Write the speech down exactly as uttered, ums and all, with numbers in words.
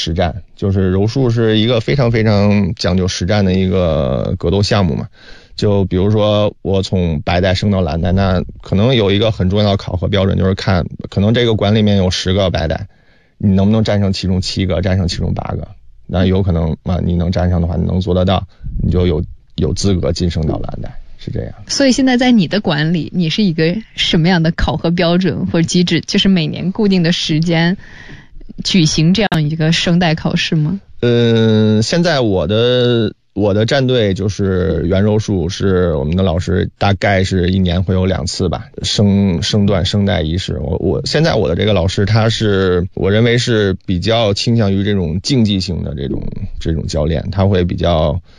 实战，就是柔术是一个非常非常讲究实战的一个格斗项目嘛。就比如说我从白带升到蓝带，那可能有一个很重要的考核标准，就是看可能这个馆里面有十个白带，你能不能战胜其中七个，战胜其中八个，那有可能啊，你能战胜的话，你能做得到，你就有有资格晋升到蓝带，是这样。 所以现在在你的馆里，你是一个什么样的考核标准或者机制？就是每年固定的时间举行这样一个升带考试吗？ 嗯，现在我的我的战队就是原柔术，是我们的老师大概是一年会有两次吧，升升段升带仪式。我我现在我的这个老师，他是我认为是比较倾向于这种竞技性的这种这种教练，他会比较